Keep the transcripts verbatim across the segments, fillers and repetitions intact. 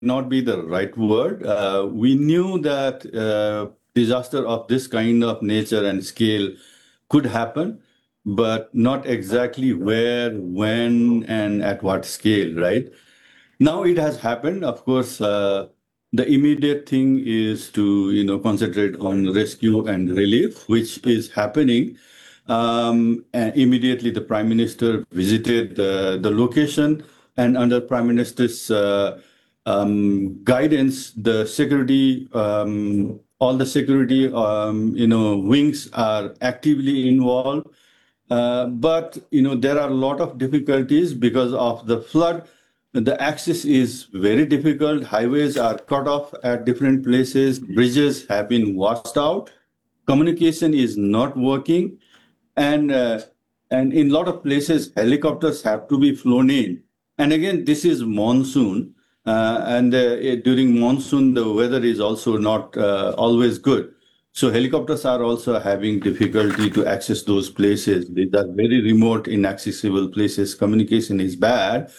not be the right word. Uh, we knew that uh, disaster of this kind of nature and scale could happen, but not exactly where, when, and at what scale, right? Now it has happened. Of course, uh, the immediate thing is to, you know, concentrate on rescue and relief, which is happening. Um, and immediately, the Prime Minister visited the, the location, and under Prime Minister's uh, um, guidance, the security, um, all the security, um, you know, wings are actively involved. Uh, but you know there are a lot of difficulties because of the flood. The access is very difficult. Highways are cut off at different places. Bridges have been washed out. Communication is not working, and uh, and in a lot of places helicopters have to be flown in. And again, this is monsoon, uh, and uh, it- during monsoon the weather is also not uh, always good. So helicopters are also having difficulty to access those places. These are very remote, inaccessible places. Communication is bad.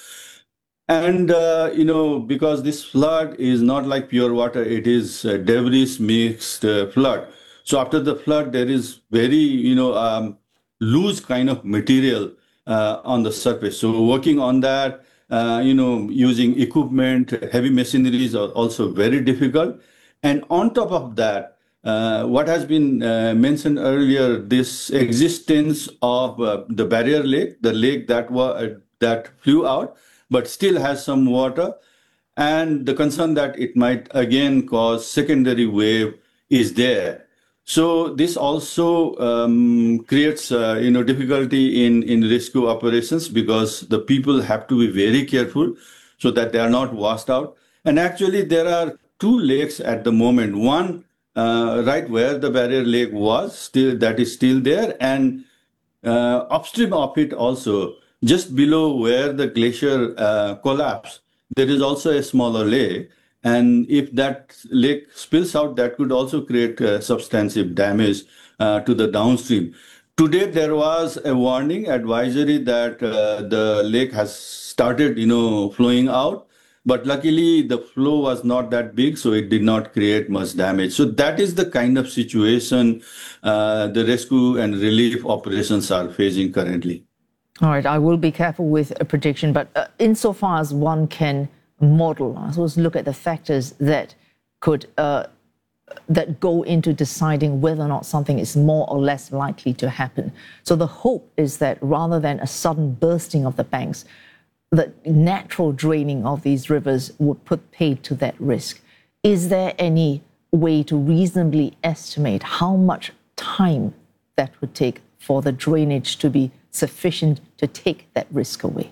And, uh, you know, because this flood is not like pure water, it is uh, debris mixed uh, flood. So after the flood, there is very, you know, um, loose kind of material uh, on the surface. So working on that, uh, you know, using equipment, heavy machineries are also very difficult. And on top of that, uh, what has been uh, mentioned earlier, this existence of uh, the barrier lake, the lake that was that flew out, but still has some water, and the concern that it might again cause secondary wave is there. So this also um, creates, uh, you know, difficulty in in rescue operations because the people have to be very careful so that they are not washed out. And actually, there are two lakes at the moment. One uh, right where the barrier lake was, still that is still there, and uh, upstream of it also, just below where the glacier uh, collapsed, there is also a smaller lake. And if that lake spills out, that could also create uh, substantive damage uh, to the downstream. Today, there was a warning advisory that uh, the lake has started, you know, flowing out. But luckily, the flow was not that big, so it did not create much damage. So that is the kind of situation uh, the rescue and relief operations are facing currently. All right, I will be careful with a prediction, but uh, insofar as one can model, I suppose, look at the factors that could uh, that go into deciding whether or not something is more or less likely to happen. So the hope is that rather than a sudden bursting of the banks, the natural draining of these rivers would put paid to that risk. Is there any way to reasonably estimate how much time that would take for the drainage to be sufficient to take that risk away?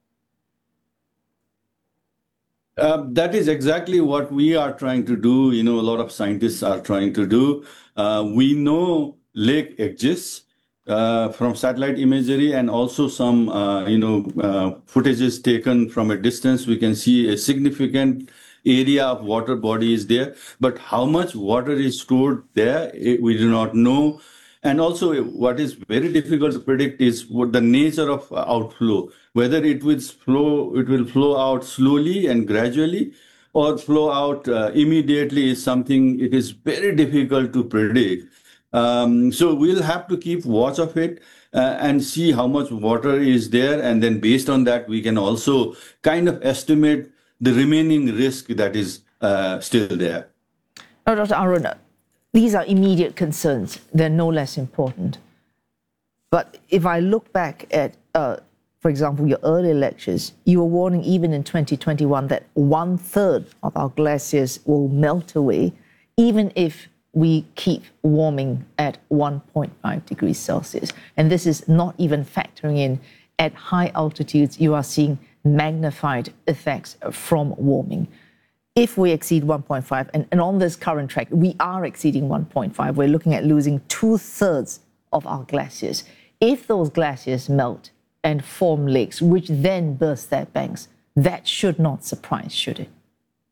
Uh, that is exactly what we are trying to do. You know, a lot of scientists are trying to do. Uh, we know lake exists uh, from satellite imagery and also some, uh, you know, uh, footages taken from a distance. We can see a significant area of water body is there. But how much water is stored there, it, we do not know. And also, what is very difficult to predict is what the nature of outflow, whether it will flow, it will flow out slowly and gradually, or flow out uh, immediately is something it is very difficult to predict. Um, so we'll have to keep watch of it uh, and see how much water is there, and then based on that, we can also kind of estimate the remaining risk that is uh, still there. Now, Doctor Arun, these are immediate concerns. They're no less important. But if I look back at, uh, for example, your earlier lectures, you were warning even in twenty twenty-one that one third of our glaciers will melt away, even if we keep warming at one point five degrees Celsius. And this is not even factoring in at high altitudes, you are seeing magnified effects from warming. If we exceed one point five, and, and on this current track, we are exceeding one point five, we're looking at losing two-thirds of our glaciers. If those glaciers melt and form lakes, which then burst their banks, that should not surprise, should it?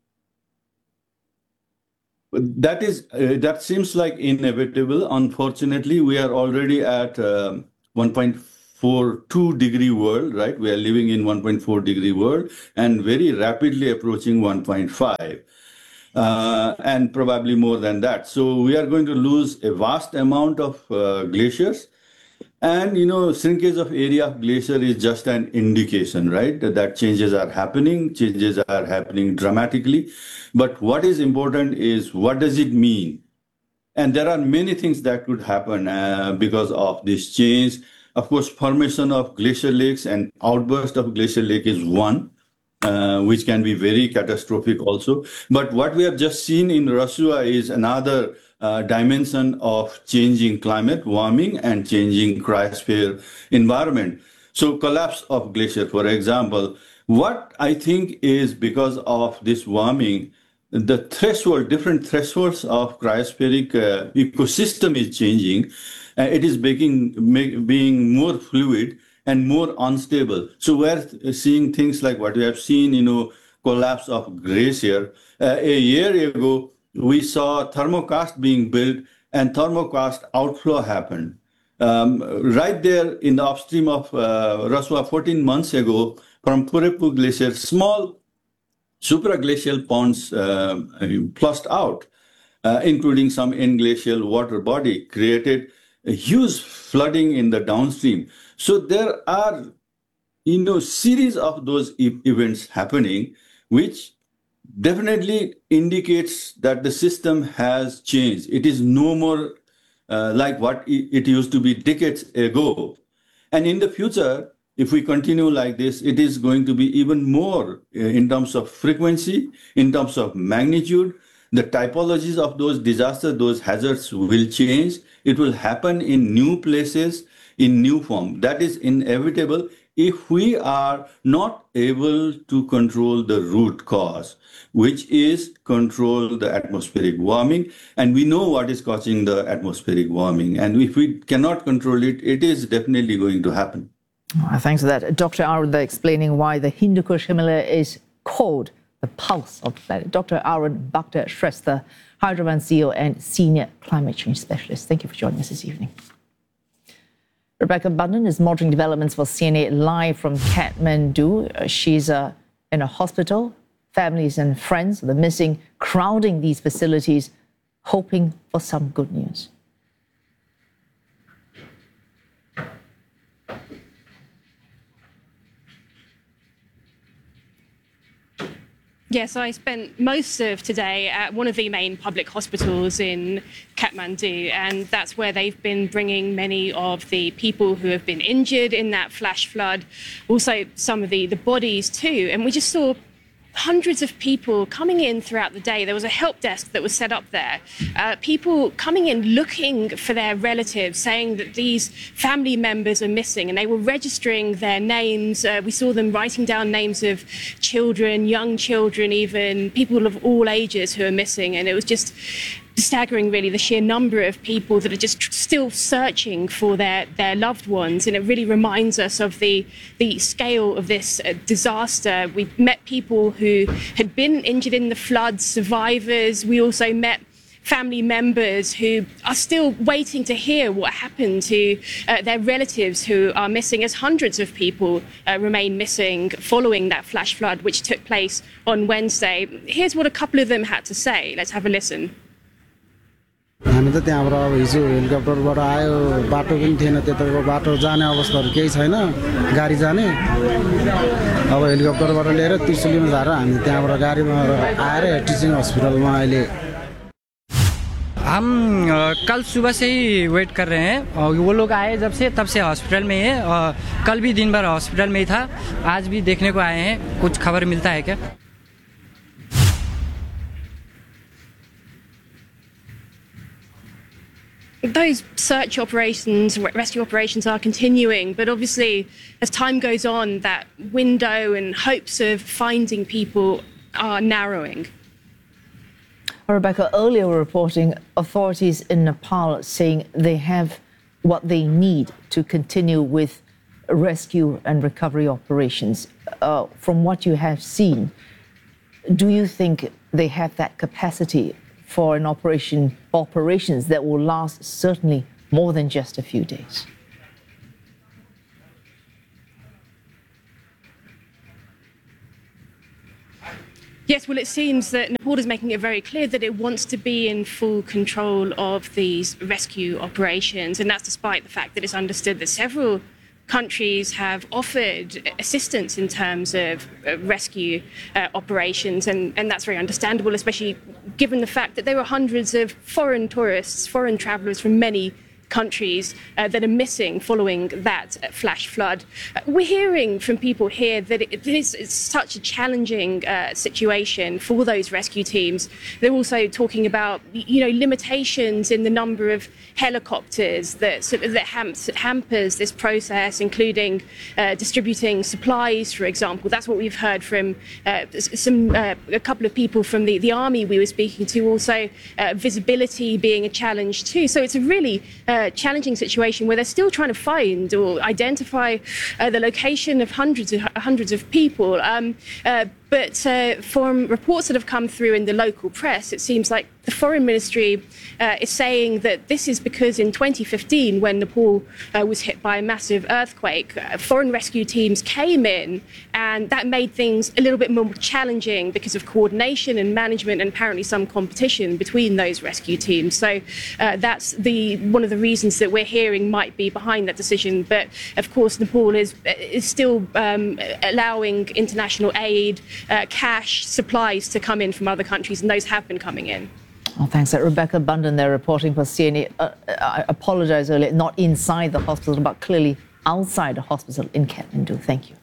That is, uh, that seems like inevitable. Unfortunately, we are already at uh, one point four, two degree world, right? We are living in one point four degree world and very rapidly approaching one point five. Uh, and probably more than that. So we are going to lose a vast amount of uh, glaciers. And, you know, shrinkage of area of glacier is just an indication, right? That changes are happening, changes are happening dramatically. But what is important is what does it mean? And there are many things that could happen uh, because of this change. Of course, formation of glacier lakes and outburst of glacier lake is one. Uh, which can be very catastrophic also. But what we have just seen in Rasua is another uh, dimension of changing climate, warming, and changing cryosphere environment. So collapse of glacier, for example, what I think is because of this warming, the threshold, different thresholds of cryospheric uh, ecosystem is changing. Uh, it is making, make, being more fluid and more unstable. So we're seeing things like what we have seen, you know, collapse of glacier. Uh, a year ago, we saw thermocast being built and thermocast outflow happened. Um, right there in the upstream of uh, Rasua fourteen months ago, from Purepu Glacier, small supraglacial ponds uh, flushed out, uh, including some end-glacial water body, created a huge flooding in the downstream. So there are, you know, series of those e- events happening, which definitely indicates that the system has changed. It is no more uh, like what it used to be decades ago. And in the future, if we continue like this, it is going to be even more uh, in terms of frequency, in terms of magnitude. The typologies of those disasters, those hazards will change. It will happen in new places, in new form. That is inevitable if we are not able to control the root cause, which is control the atmospheric warming. And we know what is causing the atmospheric warming. And if we cannot control it, it is definitely going to happen. Oh, thanks for that. Doctor Arun explaining why the Hindu Kush Himalaya is called the pulse of the planet. Doctor Arun Bhaktashreshtha, Hyderabad C E O and Senior Climate Change Specialist. Thank you for joining us this evening. Rebecca Bundan is monitoring developments for C N A live from Kathmandu. She's uh, in a hospital. Families and friends of the missing crowding these facilities, hoping for some good news. Yes, I spent most of today at one of the main public hospitals in Kathmandu, and that's where they've been bringing many of the people who have been injured in that flash flood, also some of the, the bodies too. And we just saw hundreds of people coming in throughout the day. There was a help desk that was set up there. Uh, people coming in looking for their relatives, saying that these family members are missing, and they were registering their names. Uh, we saw them writing down names of children, young children even, people of all ages who are missing. And it was just staggering, really, the sheer number of people that are just still searching for their, their loved ones. And it really reminds us of the, the scale of this uh, disaster. We met people who had been injured in the floods, survivors. We also met family members who are still waiting to hear what happened to uh, their relatives who are missing, as hundreds of people uh, remain missing following that flash flood, which took place on Wednesday. Here's what a couple of them had to say. Let's have a listen. हामी त त्यहाँबाट अब हिजो हेलिकप्टरबाट आयो बाटो पनि थिएन त्यताको बाटो जाने अवस्थाहरु केही छैन गाडी जाने अब हेलिकप्टरबाट लिएर त्रिशुलीमा झारेर हामी त्यहाँबाट गाडीमा आएर टिचिङ हस्पिटलमा अहिले हम कल सुबह से ही वेट कर रहे हैं और वो लोग आए जब से तब से हॉस्पिटल में है और कल भी दिन भर हॉस्पिटल में ही था आज भी देखने को आए हैं कुछ खबर मिलता है क्या Those search operations, rescue operations are continuing, but obviously as time goes on, that window and hopes of finding people are narrowing. Rebecca, earlier we're reporting authorities in Nepal saying they have what they need to continue with rescue and recovery operations. Uh, from what you have seen, do you think they have that capacity for an operation, operations that will last certainly more than just a few days? Yes, well, it seems that Nepal is making it very clear that it wants to be in full control of these rescue operations, and that's despite the fact that it's understood that several countries have offered assistance in terms of uh, rescue uh, operations, and, and that's very understandable, especially given the fact that there were hundreds of foreign tourists, foreign travellers from many countries uh, that are missing following that uh, flash flood. Uh, we're hearing from people here that it, it is it's such a challenging uh, situation for those rescue teams. They're also talking about, you know, limitations in the number of helicopters that sort of, that hamps, hampers this process, including uh, distributing supplies, for example. That's what we've heard from uh, some uh, a couple of people from the, the army we were speaking to. Also, uh, visibility being a challenge too. So it's a really uh, Uh, challenging situation where they're still trying to find or identify uh, the location of hundreds of hundreds of people. Um, uh, but uh, from reports that have come through in the local press, it seems like the Foreign Ministry uh, is saying that this is because in twenty fifteen, when Nepal uh, was hit by a massive earthquake, uh, foreign rescue teams came in, and that made things a little bit more challenging because of coordination and management, and apparently some competition between those rescue teams. So uh, that's the one of the reasons that we're hearing might be behind that decision. But of course, Nepal is is still um, allowing international aid, uh, cash, supplies to come in from other countries, and those have been coming in. Oh, thanks. Uh, Rebecca Bundan there reporting for C N A. Uh, I apologize earlier, not inside the hospital, but clearly outside the hospital in Kathmandu. Thank you.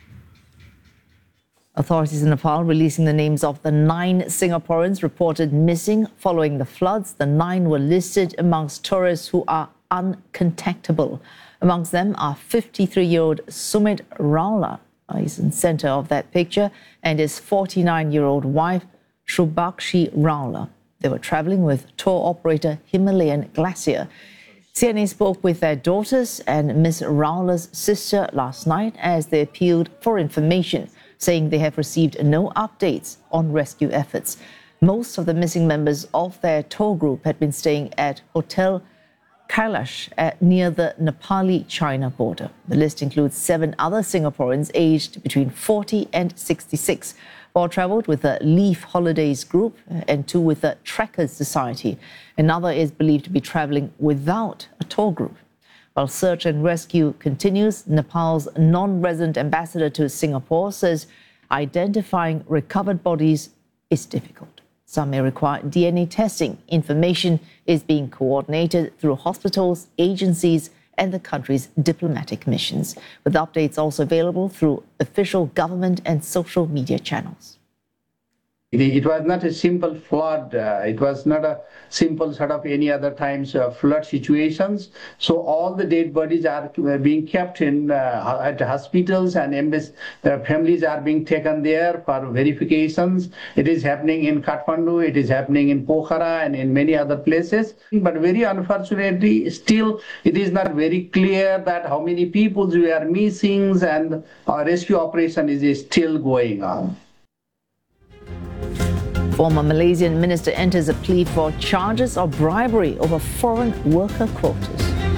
Authorities in Nepal releasing the names of the nine Singaporeans reported missing following the floods. The nine were listed amongst tourists who are uncontactable. Amongst them are fifty-three-year-old Sumit Raula. He's in the center of that picture, and his forty-nine-year-old wife, Shubhakshi Raula. They were traveling with tour operator Himalayan Glacier. C N A spoke with their daughters and Miss Raula's sister last night as they appealed for information, saying they have received no updates on rescue efforts. Most of the missing members of their tour group had been staying at Hotel Kailash at, near the Nepali-China border. The list includes seven other Singaporeans aged between forty and sixty-six. Four travelled with the Leaf Holidays group and two with the Trekkers Society. Another is believed to be travelling without a tour group. While search and rescue continues, Nepal's non-resident ambassador to Singapore says identifying recovered bodies is difficult. Some may require D N A testing. Information is being coordinated through hospitals, agencies, and the country's diplomatic missions, with updates also available through official government and social media channels. It was not a simple flood. Uh, it was not a simple sort of any other times uh, flood situations. So all the dead bodies are being kept in uh, at hospitals, and uh, families are being taken there for verifications. It is happening in Kathmandu, it is happening in Pokhara and in many other places. But very unfortunately, still it is not very clear that how many people we are missing, and our rescue operation is still going on. Former Malaysian minister enters a plea for charges of bribery over foreign worker quotas.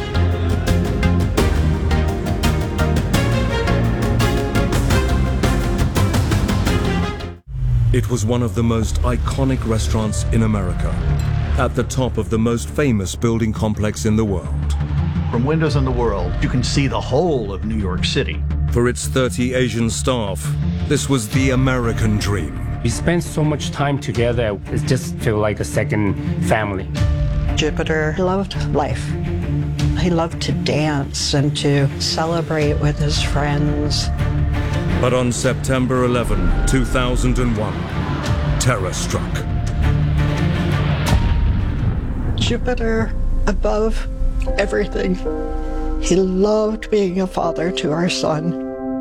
It was one of the most iconic restaurants in America, at the top of the most famous building complex in the world. From windows in the world, you can see the whole of New York City. For its thirty Asian staff, this was the American dream. We spent so much time together, it just felt like a second family. Jupiter loved life. He loved to dance and to celebrate with his friends. But on September eleventh, two thousand one, terror struck. Jupiter above everything. He loved being a father to our son.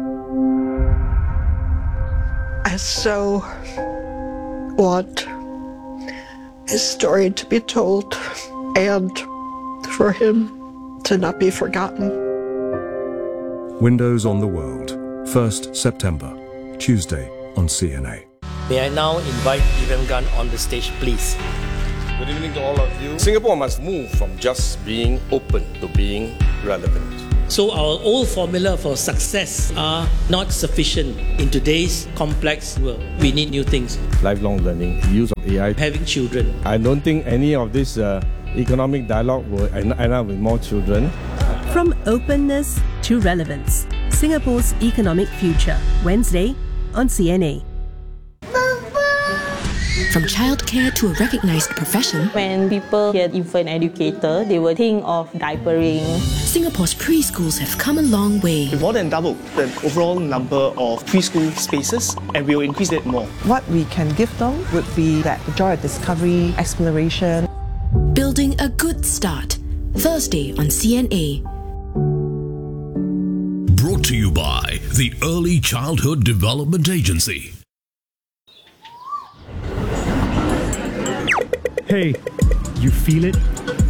I so want his story to be told and for him to not be forgotten. Windows on the World, first September, Tuesday on C N A. May I now invite Ivan Gunn on the stage, please. Good evening to all of you. Singapore must move from just being open to being relevant. So our old formula for success are not sufficient in today's complex world. We need new things. Lifelong learning, use of A I. Having children. I don't think any of this uh, economic dialogue will end up with more children. From openness to relevance, Singapore's economic future, Wednesday on C N A. From childcare to a recognized profession, when people hear infant educator, they will think of diapering. Singapore's preschools have come a long way. We've more than doubled the overall number of preschool spaces, and we will increase it more. What we can give them would be that joy of discovery, exploration. Building a good start. Thursday on C N A. Brought to you by the Early Childhood Development Agency. Hey, you feel it?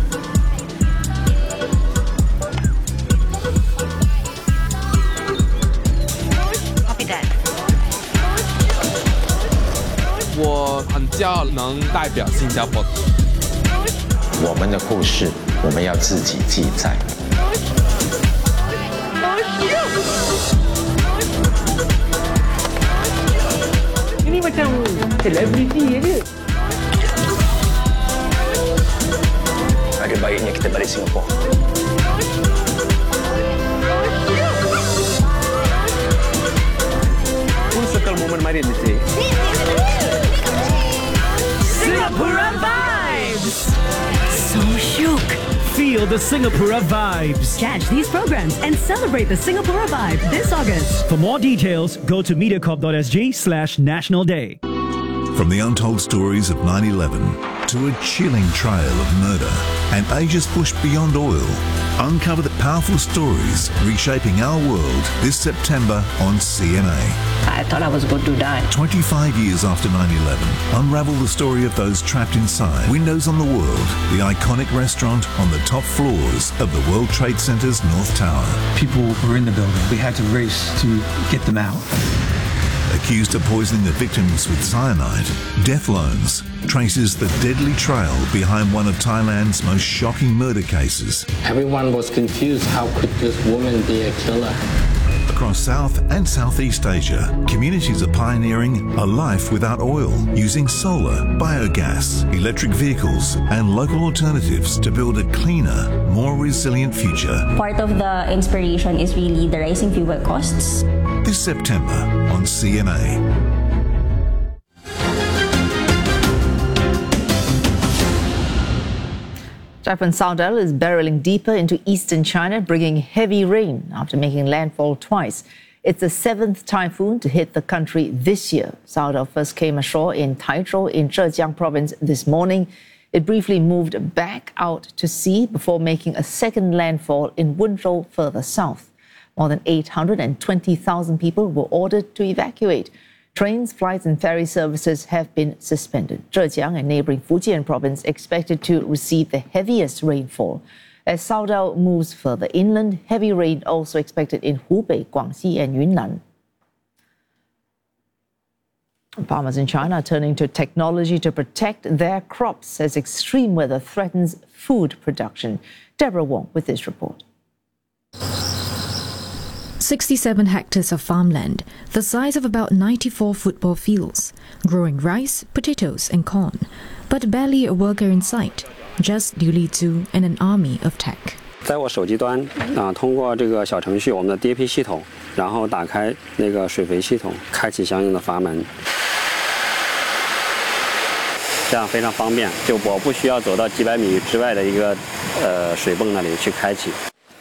Copy that. 我很骄傲能代表新加坡。 我们的故事，我们要自己记载。 Ini macam selebriti je. Agak baiknya kita balik Singapura. Full circle moment mari ni. Singapura vibes. So shook. Feel the Singapura vibes. Catch these programs and celebrate the Singapura vibe this August. For more details, go to mediacorp.sg slash National Day. From the untold stories of nine eleven to a chilling trail of murder and Asia's push beyond oil, uncover the powerful stories reshaping our world this September on C N A. I thought I was going to die. twenty-five years after nine eleven, unravel the story of those trapped inside. Windows on the World, the iconic restaurant on the top floors of the World Trade Center's North Tower. People were in the building. We had to race to get them out. Accused of poisoning the victims with cyanide, Death Loans traces the deadly trail behind one of Thailand's most shocking murder cases. Everyone was confused. How could this woman be a killer? Across South and Southeast Asia, communities are pioneering a life without oil, using solar, biogas, electric vehicles, and local alternatives to build a cleaner, more resilient future. Part of the inspiration is really the rising fuel costs. This September on C N A. Typhoon Saudal is barreling deeper into eastern China, bringing heavy rain after making landfall twice. It's the seventh typhoon to hit the country this year. Saudal first came ashore in Taizhou in Zhejiang province this morning. It briefly moved back out to sea before making a second landfall in Wenzhou further south. More than eight hundred twenty thousand people were ordered to evacuate. Trains, flights and ferry services have been suspended. Zhejiang and neighbouring Fujian province expected to receive the heaviest rainfall. As Saudal moves further inland, heavy rain also expected in Hubei, Guangxi and Yunnan. Farmers in China are turning to technology to protect their crops as extreme weather threatens food production. Deborah Wong with this report. sixty-seven hectares of farmland, the size of about ninety-four football fields, growing rice, potatoes and corn, but barely a worker in sight, just Liu Lizhu and an army of tech. 在我手机端啊，通过这个小程序，我们的 D A P 系统，然后打开那个水肥系统，开启相应的阀门，这样非常方便。就我不需要走到几百米之外的一个呃水泵那里去开启。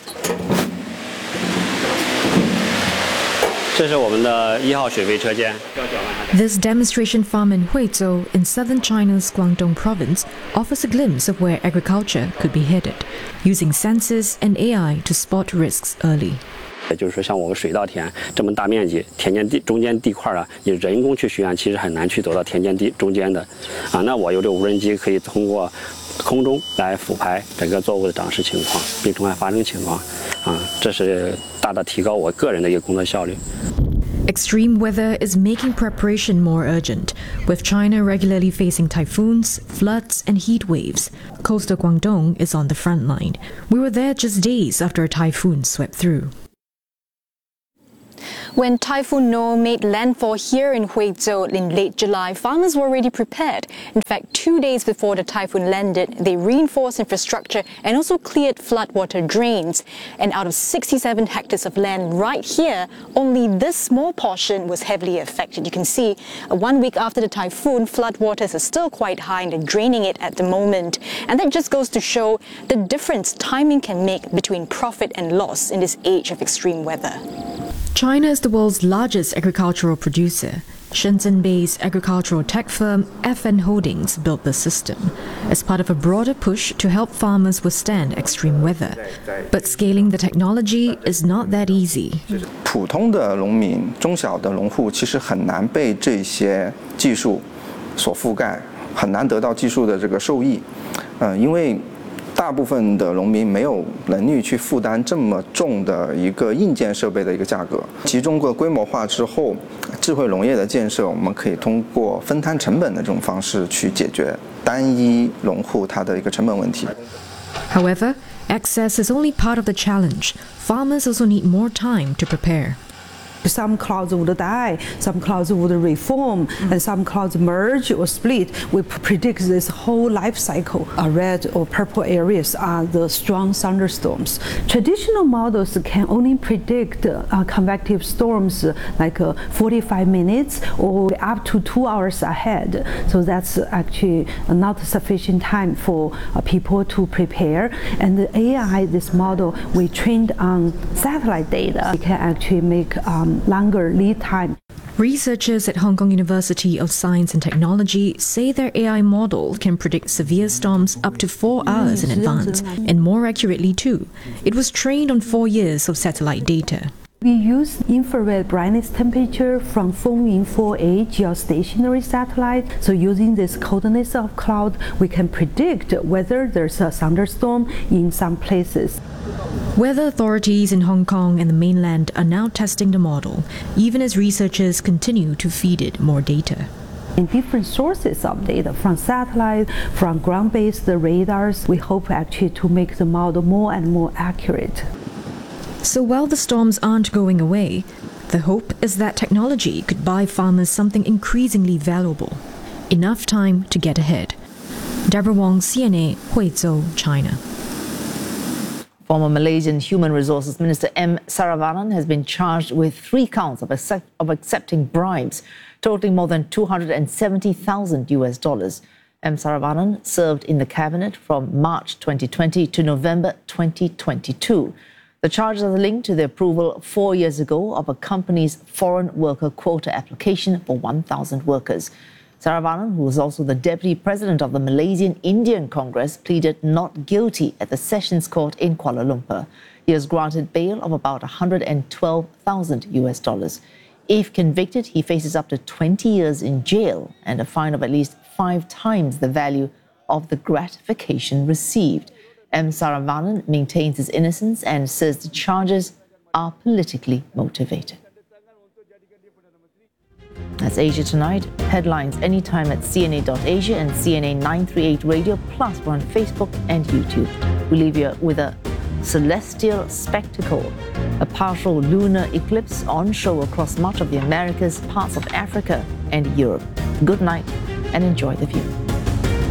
这是我们的一号水肥车间。 This demonstration farm in Huizhou in southern China's Guangdong province offers a glimpse of where agriculture could be headed, using sensors and A I to spot risks early. 也就是说，像我们水稻田这么大面积，田间地中间地块啊，你人工去巡案，其实很难去走到田间地中间的，啊，那我有这无人机可以通过空中来俯拍整个作物的长势情况、病虫害发生情况，啊，这是大大提高我个人的一个工作效率。 Extreme weather is making preparation more urgent, with China regularly facing typhoons, floods, and heat waves. Coastal Guangdong is on the front line. We were there just days after a typhoon swept through. When Typhoon No made landfall here in Huizhou in late July, farmers were already prepared. In fact, two days before the typhoon landed, they reinforced infrastructure and also cleared floodwater drains. And out of sixty-seven hectares of land right here, only this small portion was heavily affected. You can see uh, one week after the typhoon, floodwaters are still quite high and they're draining it at the moment. And that just goes to show the difference timing can make between profit and loss in this age of extreme weather. China is the world's largest agricultural producer. Shenzhen-based agricultural tech firm F N Holdings built the system as part of a broader push to help farmers withstand extreme weather. But scaling the technology is not that easy. 普通的农民、中小的农户其实很难被这些技术所覆盖，很难得到技术的这个受益。嗯，因为 大部分的农民没有能力去负担这么重的一个硬件设备的一个价格。集中过规模化之后，智慧农业的建设，我们可以通过分摊成本的这种方式去解决单一农户它的一个成本问题。 However, access is only part of the challenge. Farmers also need more time to prepare. Some clouds would die, some clouds would reform, mm. and some clouds merge or split. We predict this whole life cycle. Uh, red or purple areas are the strong thunderstorms. Traditional models can only predict uh, convective storms uh, like uh, forty-five minutes or up to two hours ahead. So that's actually not sufficient time for uh, people to prepare. And the A I, this model, we trained on satellite data. We can actually make um, longer lead time. Researchers at Hong Kong University of Science and Technology say their A I model can predict severe storms up to four hours in advance, and more accurately too. It was trained on four years of satellite data. We use infrared brightness temperature from Fengyun four A geostationary satellite. So using this coldness of cloud, we can predict whether there's a thunderstorm in some places. Weather authorities in Hong Kong and the mainland are now testing the model, even as researchers continue to feed it more data. In different sources of data, from satellite, from ground-based radars, we hope actually to make the model more and more accurate. So while the storms aren't going away, the hope is that technology could buy farmers something increasingly valuable: enough time to get ahead. Deborah Wong, C N A, Huizhou, China. Former Malaysian Human Resources Minister M. Saravanan has been charged with three counts of, accept, of accepting bribes, totaling more than two hundred seventy thousand U S dollars. M. Saravanan served in the cabinet from March twenty twenty to November twenty twenty-two. The charges are linked to the approval four years ago of a company's foreign worker quota application for one thousand workers. Saravanan, who was also the deputy president of the Malaysian Indian Congress, pleaded not guilty at the Sessions Court in Kuala Lumpur. He was granted bail of about one hundred twelve thousand U S dollars. If convicted, he faces up to twenty years in jail and a fine of at least five times the value of the gratification received. M. Saravanan maintains his innocence and says the charges are politically motivated. That's Asia Tonight. Headlines anytime at C N A dot Asia and C N A nine thirty-eight Radio, plus we're on Facebook and YouTube. We leave you with a celestial spectacle, a partial lunar eclipse on show across much of the Americas, parts of Africa and Europe. Good night and enjoy the view.